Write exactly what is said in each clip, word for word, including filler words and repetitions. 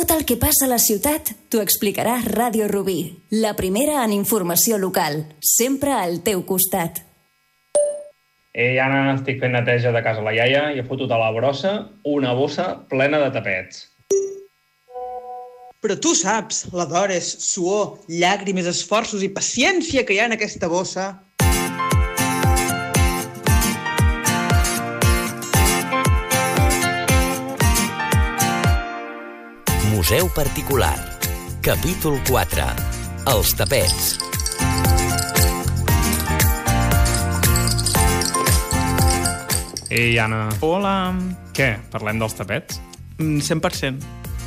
Tot el que passa a la ciutat t'ho explicarà Ràdio Rubí, la primera en informació local, sempre al teu costat. Ei, Anna, estic fent neteja de casa la iaia i he fotut a la brossa una bossa plena de tapets. Però tu saps la d'hores, suor, llàgrimes, esforços i paciència que hi ha en aquesta bossa. Museu particular. Capítol quatre. Els tapets. Ei, Anna. Hola. Què? Parlem dels tapets? Mm, cent per cent.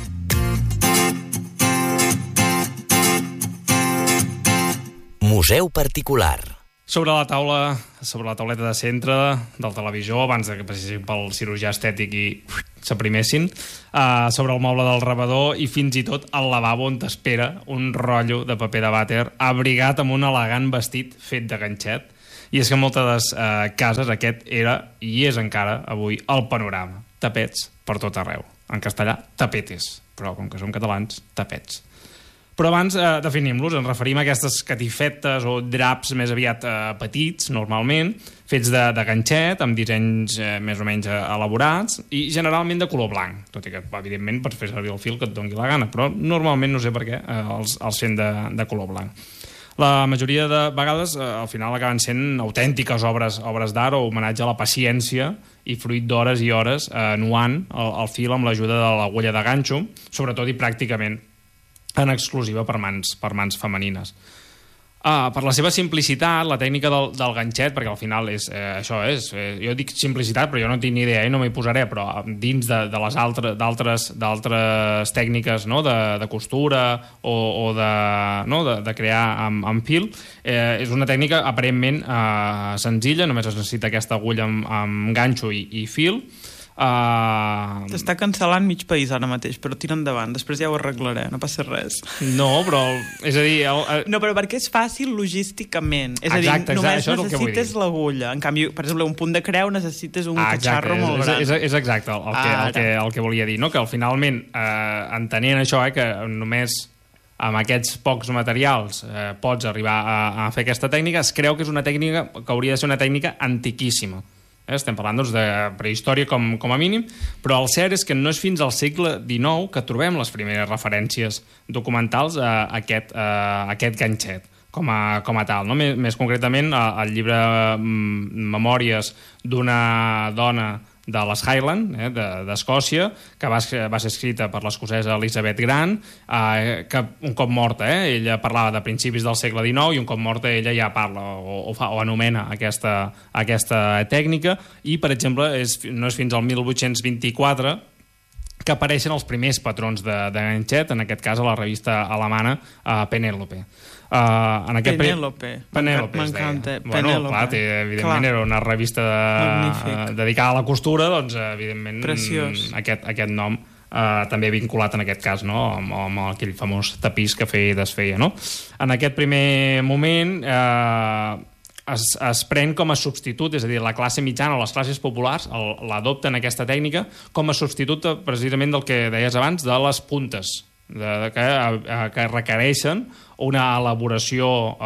Museu particular. Sobre la taula, sobre la tauleta de centre del televisor, abans de que passessin pel cirurgià estètic i s'aprimessin, uh, sobre el moble del rebedor i fins i tot al lavabo on t'espera un rotllo de paper de vàter abrigat amb un elegant vestit fet de ganxet. I és que en moltes uh, cases aquest era i és encara avui el panorama. Tapets per tot arreu. En castellà, tapetes. Però com que som catalans, tapets. Però abans eh, definim-los, ens referim a aquestes catifetes o draps més aviat eh, petits, normalment, fets de, de ganxet, amb dissenys eh, més o menys eh, elaborats, i generalment de color blanc, tot i que, evidentment, pots fer servir el fil que et doni la gana, però normalment, no sé per què, eh, els, els fem de, de color blanc. La majoria de vegades, eh, al final, acaben sent autèntiques obres, obres d'art o homenatge a la paciència i fruit d'hores i hores eh, nuant el, el fil amb l'ajuda de l'agulla de ganxo, sobretot i pràcticament en exclusiva per mans, per mans femenines. Uh, per la seva simplicitat, la tècnica del, del ganxet, perquè al final és, eh, això és, eh, jo dic simplicitat, però jo no tinc ni idea i no m'hi posaré, però dins de, de les altres, d'altres, d'altres tècniques, no?, de, de costura o, o de, no?, de, de crear amb, amb fil, eh, és una tècnica aparentment eh, senzilla, només es necessita aquesta agulla amb, amb ganxo i, i fil. Uh... T'està cancel·lant mig país ara mateix, però tira endavant, després ja ho arreglaré, no passa res. No, però, és a dir... El, el... No, però perquè és fàcil logísticament. És exacte, a dir, només exacte, necessites l'agulla. En canvi, per exemple, un punt de creu necessites un ah, catxarro exacte, molt gran. És, és, és exacte el que, el, que, el que volia dir, no? Que al finalment, eh, entenent això, eh, que només amb aquests pocs materials eh, pots arribar a, a fer aquesta tècnica, es creu que és una tècnica que hauria de ser una tècnica antiquíssima. Eh, estem parlant doncs, de prehistòria com, com a mínim, però el cert és que no és fins al segle dinou que trobem les primeres referències documentals a aquest, a aquest ganxet com a, com a tal. No? Més, més concretament, el llibre Memòries d'una dona de les Highland, eh, d'Escòcia, que va, va ser escrita per l'escocesa Elizabeth Grant, eh, que un cop morta, eh, ella parlava de principis del segle dinou i un cop morta ella ja parla o, o, fa, o anomena aquesta, aquesta tècnica i, per exemple, és, no és fins al mil vuit-cents vint-i-quatre que apareixen els primers patrons de, de ganxet, en aquest cas a la revista alemana uh, Penélope. Uh, en aquest Penélope. Penélope m'encanta. Bueno, Penélope. clar, té, evidentment clar. Era una revista de, dedicada a la costura, doncs evidentment preciós. Aquest, aquest nom uh, també vinculat en aquest cas, no?, amb, amb aquell famós tapís que feia i desfeia, no? En aquest primer moment uh, es, es pren com a substitut, és a dir, la classe mitjana o les classes populars l'adopten aquesta tècnica com a substitut precisament del que deies abans de les puntes, de, de, que, que requereixen una elaboració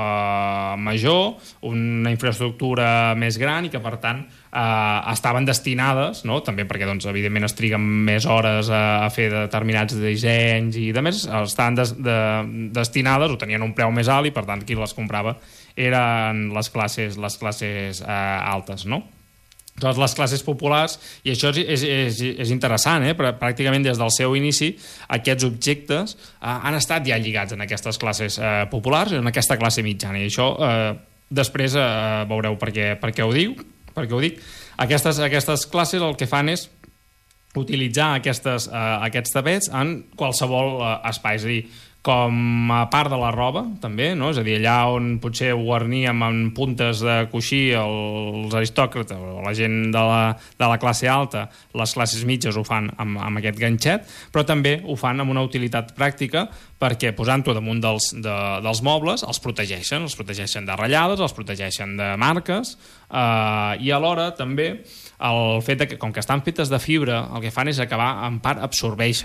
eh, major, una infraestructura més gran i que, per tant, eh, estaven destinades, no?, també perquè, doncs, evidentment, es triguen més hores a, a fer determinats dissenys i, de més, estaven des, de, destinades o tenien un preu més alt i, per tant, qui les comprava eren les classes, les classes eh, altes, no? Totes les classes populars, i això és, és, és, és interessant, eh? Però pràcticament des del seu inici aquests objectes eh, han estat ja lligats en aquestes classes eh, populars, en aquesta classe mitjana, i això eh, després eh, veureu per què, per què ho dic, per què ho dic. Aquestes, aquestes classes el que fan és utilitzar aquestes, eh, aquests tapets en qualsevol eh, espai, és a dir, com a part de la roba, també, no? És a dir, allà on potser ho guarníem amb puntes de coixí els aristòcrates o la gent de la, de la classe alta, les classes mitges ho fan amb, amb aquest ganxet, però també ho fan amb una utilitat pràctica perquè posant-ho damunt dels, de, dels mobles els protegeixen, els protegeixen de ratllades, els protegeixen de marques, eh, i alhora també el fet de que, com que estan fetes de fibra, el que fan és acabar, en part, absorbeixen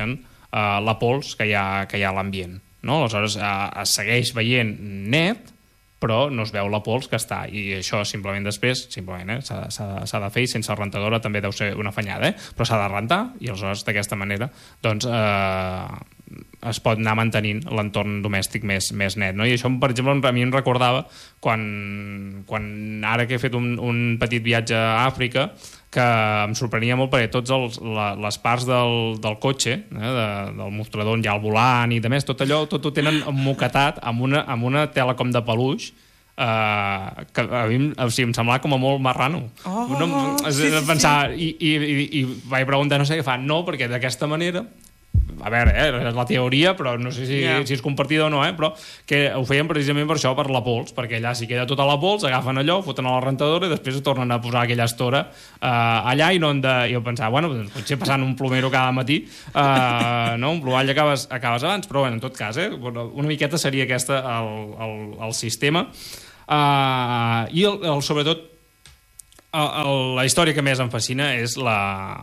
uh, la pols que hi ha, que hi ha a l'ambient, no? Aleshores uh, es segueix veient net, però no es veu la pols que està, i això simplement després simplement eh, s'ha de fer, i sense rentadora també deu ser una fanyada, eh? Però s'ha de rentar, i aleshores d'aquesta manera doncs eh, es pot anar mantenint l'entorn domèstic més, més net, no? I això, per exemple, a mi em recordava quan, quan ara que he fet un, un petit viatge a Àfrica, que em sorprenia molt perquè tots els, la, les parts del, del cotxe, eh, de, del mostrador on hi ha el volant i de més, tot allò tot ho tenen emmoquetat amb una, amb una tela com de peluix, eh, que a mi o sigui, em semblava com a molt marrano. Oh, no, sí, sí, pensar, sí. I, i, i, i vaig preguntar, no sé què fa, no, perquè d'aquesta manera, a veure, eh, és la teoria, però no sé si, yeah. si és compartida o no, eh, però que ho feien precisament per això, per la pols, perquè allà si queda tota la pols, agafen allò, foten a la rentadora i després tornen a posar aquella estora eh, allà, i no han de... I jo pensava, bueno, doncs potser passant un plomero cada matí, eh, no? Un plomall acabes, acabes abans, però bueno, en tot cas, eh, una miqueta seria aquesta el, el, el sistema. Eh, I el, el, sobretot el, el, la història que més em fascina és la...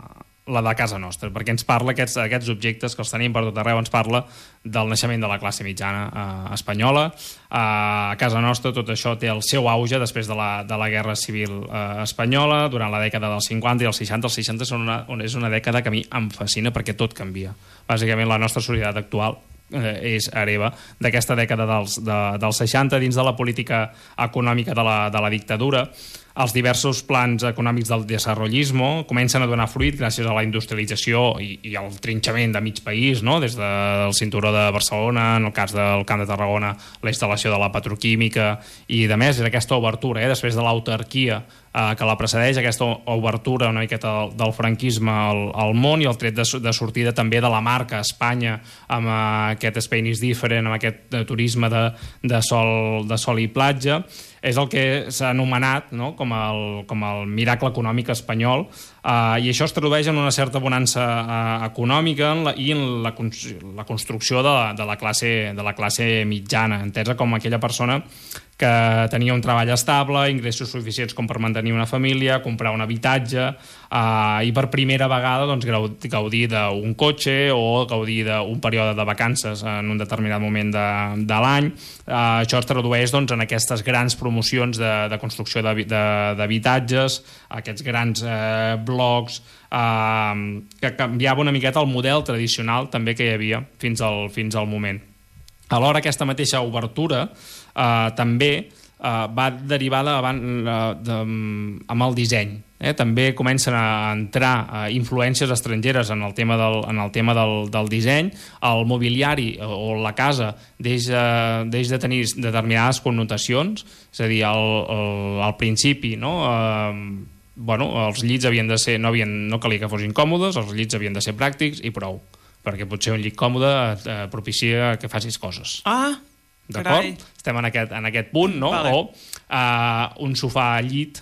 la de casa nostra, perquè ens parla aquests, aquests objectes que els tenim per tot arreu, ens parla del naixement de la classe mitjana eh, espanyola. Eh, a casa nostra tot això té el seu auge després de la, de la Guerra Civil eh, espanyola, durant la dècada dels cinquanta i els seixanta. Els seixanta són una, és una dècada que a mi em fascina perquè tot canvia. Bàsicament la nostra societat actual eh, és hereva d'aquesta dècada dels, de, dels seixanta, dins de la política econòmica de la, de la dictadura. Els diversos plans econòmics del desenvolupisme comencen a donar fruit gràcies a la industrialització i, i al trinxament de mig país, no? Des del cinturó de Barcelona, en el cas del Camp de Tarragona, la instal·lació de la petroquímica i de més, és aquesta obertura, eh? Després de l'autarquia eh, que la precedeix, aquesta obertura una miqueta del, del franquisme al, al món, i el tret de, de sortida també de la marca Espanya, amb eh, aquest Spain is different, amb aquest eh, turisme de, de, sol, de sol i platja. És el que s'ha anomenat, no? com, el, com el miracle econòmic espanyol, eh, i això es tradueix en una certa bonança eh, econòmica en la, i en la, la construcció de la, de, la classe, de la classe mitjana, entesa com aquella persona que tenia un treball estable, ingressos suficients com per mantenir una família, comprar un habitatge, eh, i per primera vegada doncs, gaudir d'un cotxe o gaudir d'un període de vacances en un determinat moment de, de l'any. Eh, això es tradueix doncs, en aquestes grans promocions de, de construcció d'habitatges, aquests grans eh, blocs, eh, que canviava una miqueta el model tradicional també que hi havia fins al, fins al moment. Alhora, aquesta mateixa obertura eh, també eh, va derivada avant, eh, de, amb el disseny. Eh? També comencen a entrar eh, influències estrangeres en el tema del, en el tema del, del disseny. El mobiliari o la casa deix, eh, deix de tenir determinades connotacions, és a dir, al, al, al principi, no? Eh, bueno, els llits havien de ser, no, havien, no calia que fossin còmodes, els llits havien de ser pràctics i prou, perquè potser un llit còmode eh, propicia que facis coses. Ah, d'acord? Estem en aquest, en aquest punt, no? Vale. O eh, un sofà llit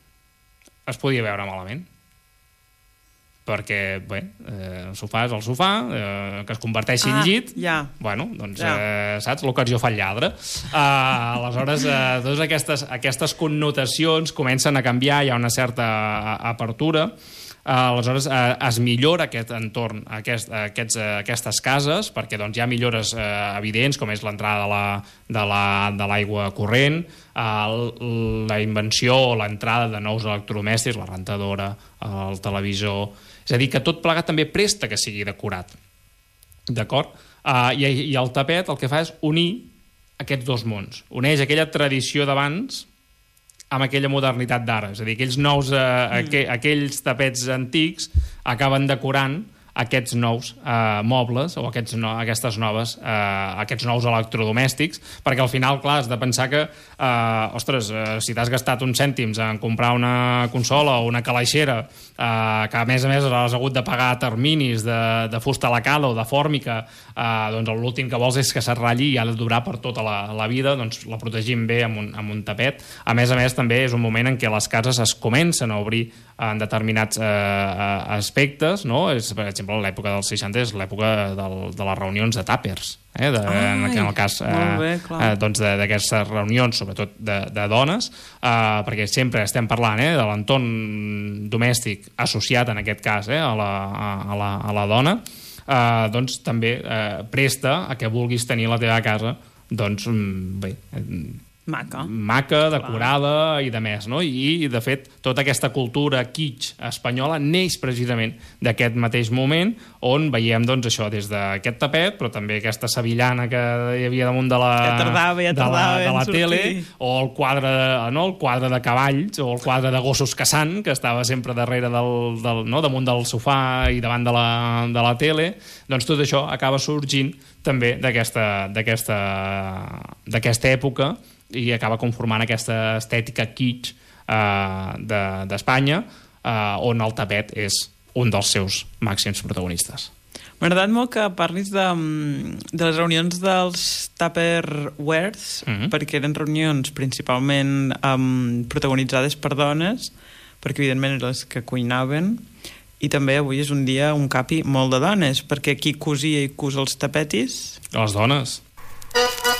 es podia veure malament, perquè, bé, eh, el sofà és el sofà, eh, que es converteixi ah, en llit, ja. bueno, doncs, ja. eh, saps? L'ocasió fa el lladre. Eh, aleshores, eh, totes aquestes, aquestes connotacions comencen a canviar, hi ha una certa apertura. Uh, aleshores uh, es millora aquest entorn, aquest, uh, aquests, uh, aquestes cases, perquè doncs, hi ha millores uh, evidents, com és l'entrada de l'aigua la, corrent, uh, la invenció o l'entrada de nous electrodomèstics, la rentadora, uh, el televisor. És a dir, que tot plegat també presta que sigui decorat. D'acord? Uh, i, I el tapet el que fa és unir aquests dos mons. Uneix aquella tradició d'abans amb aquella modernitat d'ara. És a dir, aquells nous, eh, mm. aqu aquells tapets antics acaben decorant aquests nous eh, mobles o aquests no, aquestes noves, eh, aquests nous electrodomèstics, perquè al final, clar, has de pensar que, eh, ostres, eh, si t'has gastat uns cèntims en comprar una consola o una calaixera, eh, que a més a més has hagut de pagar terminis de, de fusta lacada o de fòrmica, eh, doncs l'últim que vols és que se't ratlli i ha de durar per tota la, la vida, doncs la protegim bé amb un, amb un tapet. A més a més, també és un moment en què les cases es comencen a obrir en determinats eh, aspectes, no? És, per exemple, l'època dels seixanta és l'època de les reunions de tàpers, eh? de, en, en el cas eh, eh, doncs d'aquestes reunions, sobretot de, de dones, eh, perquè sempre estem parlant eh, de l'entorn domèstic associat, en aquest cas, eh, a, la, a, la, a la dona. eh, doncs també eh, presta a que vulguis tenir la teva casa doncs bé, maca, maca decorada i de més, no? I, de fet, tota aquesta cultura kitsch espanyola neix precisament d'aquest mateix moment on veiem, doncs, això, des d'aquest tapet, però també aquesta sevillana que hi havia damunt de la, ja tardava, ja tardava de la, de la tele, o el quadre, no? el quadre de cavalls, o el quadre de gossos caçant, que estava sempre darrere del, del, no? damunt del sofà i davant de la, de la tele. Doncs tot això acaba sorgint també d'aquesta d'aquesta d'aquesta època i acaba conformant aquesta estètica kitsch eh, d'Espanya, eh, on el tapet és un dels seus màxims protagonistes. M'ha agradat molt que parlis de, de les reunions dels Tupperwares, mm-hmm. perquè eren reunions principalment um, protagonitzades per dones, perquè evidentment eren les que cuinaven, i també avui és un dia, un capi, molt de dones, perquè qui cosia i cus els tapetis? Les dones.